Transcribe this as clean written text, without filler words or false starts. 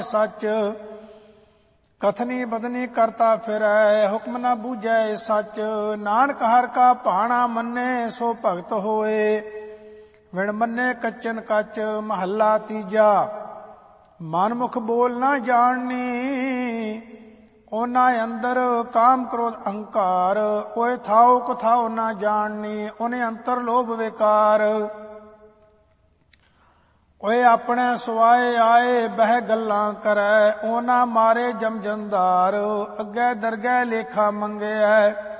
सच। कथनी बदनी करता फिरै, हुक्म न बूझै सच। नानक हर का भाणा मन्ने, सो भगत होए। विण मन्ने कच्चन कच, महला तीजा। मनमुख बोल न जाननी, ओना अंदर काम क्रोध अहंकार। ओए थाओ कुथाओ न जाननी, ओने अंतर लोभ विकार। ओए अपने सुआए आए, बह गल्लां करै। ओना मारे जम जंदार, अग्गै दरगै लेखा मंगै।